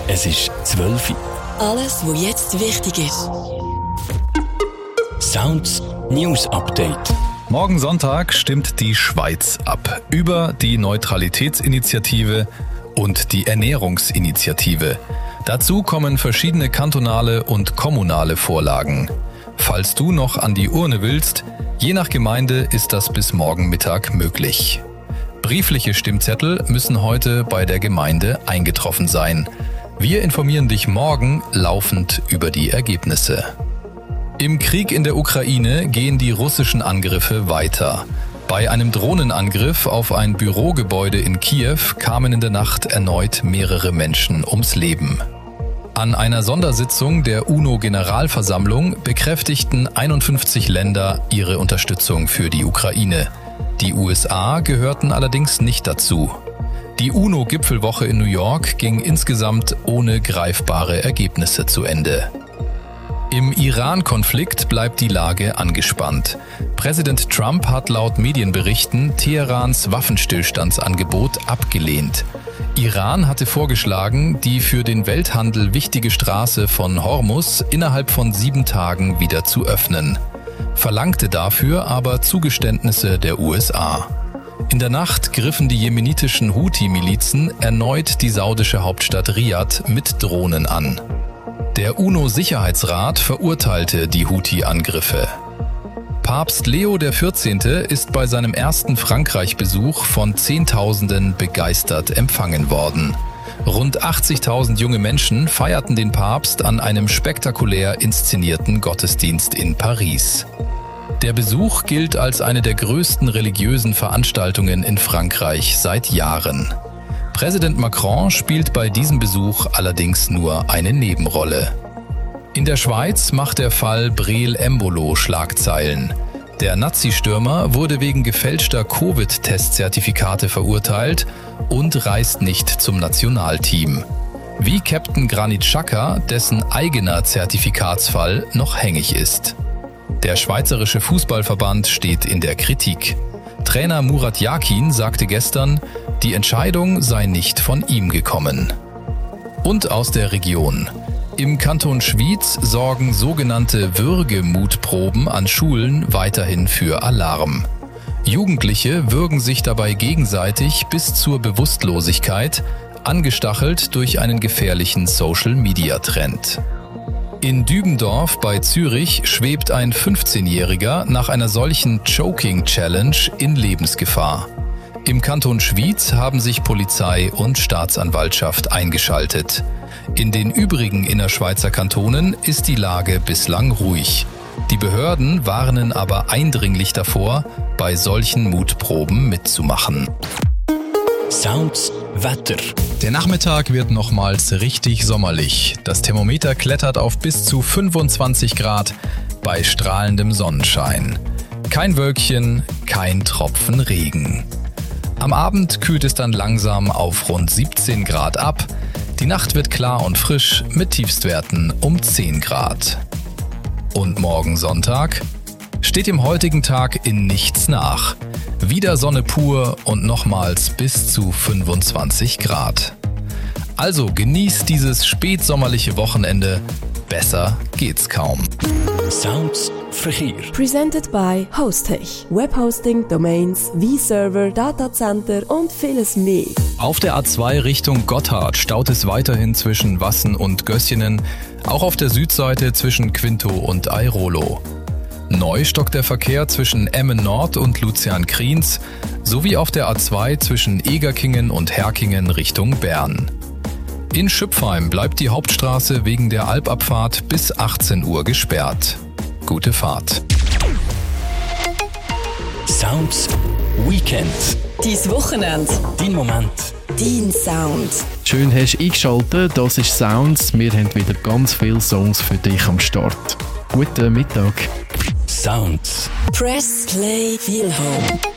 Es ist 12 Uhr. Alles, was jetzt wichtig ist. Sounds News Update. Morgen Sonntag stimmt die Schweiz ab über die Neutralitätsinitiative und die Ernährungsinitiative. Dazu kommen verschiedene kantonale und kommunale Vorlagen. Falls du noch an die Urne willst, je nach Gemeinde ist das bis morgen Mittag möglich. Briefliche Stimmzettel müssen heute bei der Gemeinde eingetroffen sein. Wir informieren dich morgen laufend über die Ergebnisse. Im Krieg in der Ukraine gehen die russischen Angriffe weiter. Bei einem Drohnenangriff auf ein Bürogebäude in Kiew kamen in der Nacht erneut mehrere Menschen ums Leben. An einer Sondersitzung der UNO-Generalversammlung bekräftigten 51 Länder ihre Unterstützung für die Ukraine. Die USA gehörten allerdings nicht dazu. Die UNO-Gipfelwoche in New York ging insgesamt ohne greifbare Ergebnisse zu Ende. Im Iran-Konflikt bleibt die Lage angespannt. Präsident Trump hat laut Medienberichten Teherans Waffenstillstandsangebot abgelehnt. Iran hatte vorgeschlagen, die für den Welthandel wichtige Straße von Hormuz innerhalb von 7 Tagen wieder zu öffnen, verlangte dafür aber Zugeständnisse der USA. In der Nacht griffen die jemenitischen Houthi-Milizen erneut die saudische Hauptstadt Riad mit Drohnen an. Der UNO-Sicherheitsrat verurteilte die Houthi-Angriffe. Papst Leo XIV. Ist bei seinem ersten Frankreich-Besuch von Zehntausenden begeistert empfangen worden. Rund 80.000 junge Menschen feierten den Papst an einem spektakulär inszenierten Gottesdienst in Paris. Der Besuch gilt als eine der größten religiösen Veranstaltungen in Frankreich seit Jahren. Präsident Macron spielt bei diesem Besuch allerdings nur eine Nebenrolle. In der Schweiz macht der Fall Breel Embolo Schlagzeilen. Der Nazi-Stürmer wurde wegen gefälschter Covid-Testzertifikate verurteilt und reist nicht zum Nationalteam. Wie Captain Granit Xhaka, dessen eigener Zertifikatsfall noch hängig ist. Der Schweizerische Fußballverband steht in der Kritik. Trainer Murat Yakin sagte gestern, die Entscheidung sei nicht von ihm gekommen. Und aus der Region. Im Kanton Schwyz sorgen sogenannte Würgemutproben an Schulen weiterhin für Alarm. Jugendliche würgen sich dabei gegenseitig bis zur Bewusstlosigkeit, angestachelt durch einen gefährlichen Social-Media-Trend. In Dübendorf bei Zürich schwebt ein 15-Jähriger nach einer solchen Choking-Challenge in Lebensgefahr. Im Kanton Schwyz haben sich Polizei und Staatsanwaltschaft eingeschaltet. In den übrigen innerschweizer Kantonen ist die Lage bislang ruhig. Die Behörden warnen aber eindringlich davor, bei solchen Mutproben mitzumachen. Sounds Wetter. Der Nachmittag wird nochmals richtig sommerlich. Das Thermometer klettert auf bis zu 25 Grad bei strahlendem Sonnenschein. Kein Wölkchen, kein Tropfen Regen. Am Abend kühlt es dann langsam auf rund 17 Grad ab. Die Nacht wird klar und frisch mit Tiefstwerten um 10 Grad. Und morgen Sonntag steht dem heutigen Tag in nichts nach. Wieder Sonne pur und nochmals bis zu 25 Grad. Also genießt dieses spätsommerliche Wochenende. Besser geht's kaum. Sounds Verkehr. Presented by Hostech. Webhosting, Domains, V-Server, Datacenter und vieles mehr. Auf der A2 Richtung Gotthard staut es weiterhin zwischen Wassen und Gössenen, auch auf der Südseite zwischen Quinto und Airolo. Neu stockt der Verkehr zwischen Emmen Nord und Luzern-Kriens sowie auf der A2 zwischen Egerkingen und Herkingen Richtung Bern. In Schüpfheim bleibt die Hauptstraße wegen der Albabfahrt bis 18 Uhr gesperrt. Gute Fahrt. Sounds Weekend. Dein Wochenende. Dein Moment. Dein Sound. Schön hast du eingeschaltet, das ist Sounds. Wir haben wieder ganz viele Songs für dich am Start. Guten Mittag. Sounds. Press Play Feel Home.